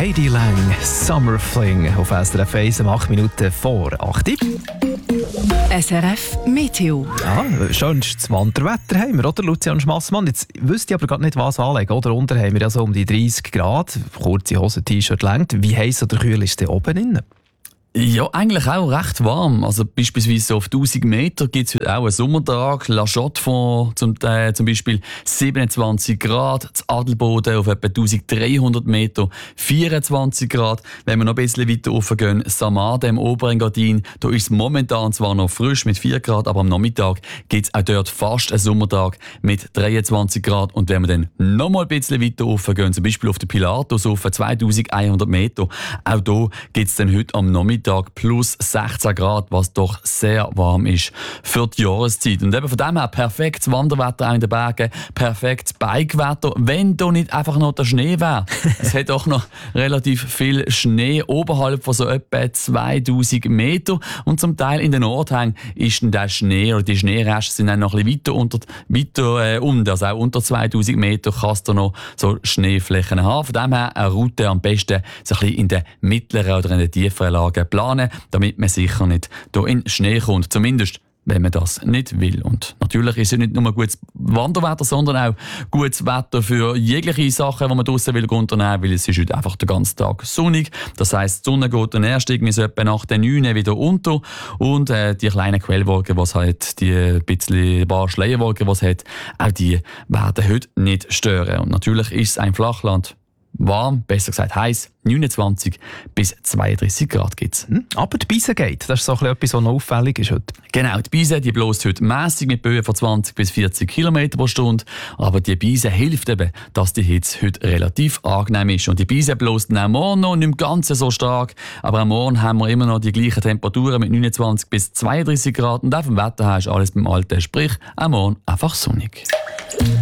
Katie Lang, Summer Fling auf SRF 1 um 8 Minuten vor 8 Uhr. SRF Meteo. Ja, schönstes Wanderwetter haben wir, oder Lucian Schmassmann? Jetzt wüsste ich aber gerade nicht, was anlegen. Oder unter haben wir ja so um die 30 Grad, kurze Hose, T-Shirt längt. Wie heiß oder kühl ist der oben innen? Ja, eigentlich auch recht warm. Also beispielsweise auf 1000 Meter gibt es heute auch einen Sommertag. La Chaux-de-Fonds zum Beispiel 27 Grad. Das Adelboden auf etwa 1300 Meter 24 Grad. Wenn wir noch ein bisschen weiter raufgehen, Samarde im Oberengadin, da ist es momentan zwar noch frisch mit 4 Grad, aber am Nachmittag gibt es auch dort fast einen Sommertag mit 23 Grad. Und wenn wir dann noch mal ein bisschen weiter raufgehen, zum Beispiel auf den Pilatus auf 2100 Meter, auch da gibt es dann heute am Nachmittag plus 16 Grad, was doch sehr warm ist für die Jahreszeit. Und eben von dem her perfektes Wanderwetter auch in den Bergen, perfektes Bikewetter, wenn da nicht einfach noch der Schnee wäre. Es hat auch noch relativ viel Schnee oberhalb von so etwa 2000 Meter und zum Teil in den Nordhängen ist dann der Schnee oder die Schneereste sind dann noch ein bisschen weiter unten, also auch unter 2000 Meter kannst du noch so Schneeflächen haben. Von dem her eine Route am besten so ein bisschen in den mittleren oder in den tieferen Lagen planen, damit man sicher nicht hier in den Schnee kommt. Zumindest, wenn man das nicht will. Und natürlich ist es nicht nur gutes Wanderwetter, sondern auch gutes Wetter für jegliche Sachen, die man draussen will unternehmen, weil es ist heute einfach den ganzen Tag sonnig. Das heisst, die Sonne geht dann erst irgendwie so etwa nach den 9 wieder unter und die kleinen Quellwolken, die es hat, die ein paar Schleierwolken, die es hat, auch die werden heute nicht stören. Und natürlich ist es ein Flachland. Warm, besser gesagt heiß, 29 bis 32 Grad gibt es. Aber die Beise geht, das ist so etwas, was noch auffällig ist heute. Genau, die Beise die bläst heute mässig mit Böen von 20 bis 40 km pro Stunde. Aber die Beise hilft eben, dass die Hitze heute relativ angenehm ist. Und die Beise bläst dann auch morgen noch nicht ganz so stark. Aber am Morgen haben wir immer noch die gleichen Temperaturen mit 29 bis 32 Grad. Und auch vom Wetter her ist alles beim Alten. Sprich, am Morgen einfach sonnig.